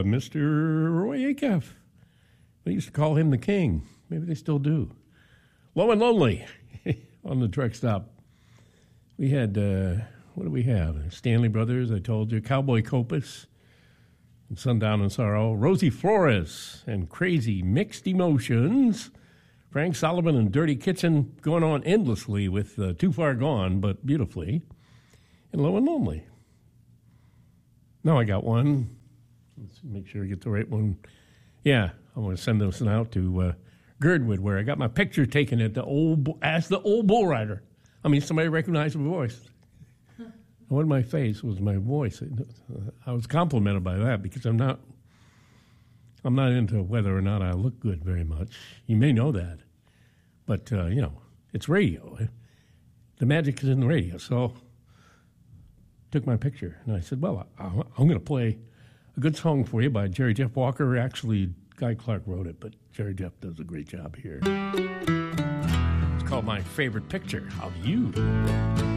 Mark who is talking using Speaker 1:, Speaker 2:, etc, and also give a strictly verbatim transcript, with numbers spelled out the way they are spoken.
Speaker 1: uh, Mister Roy Acuff. They used to call him the King. Maybe they still do. Low and Lonely on the truck stop. We had, uh, what do we have? Stanley Brothers, I told you. Cowboy Copas and Sundown in Sorrow. Rosie Flores and Crazy Mixed Emotions. Frank Sullivan and Dirty Kitchen going on endlessly with uh, Too Far Gone, but beautifully. And Low and Lonely. Now I got one. Let's make sure I get the right one. Yeah, I'm going to send this one out to uh, Girdwood, where I got my picture taken at the old as the old bull rider. I mean, somebody recognized my voice. One of my face was my voice. I was complimented by that because I'm not. I'm not into whether or not I look good very much. You may know that, but uh, you know, it's radio. The magic is in the radio. So, took my picture and I said, "Well, I, I'm going to play a good song for you by Jerry Jeff Walker." Actually, Guy Clark wrote it, but Jerry Jeff does a great job here. It's called My Favorite Picture of You.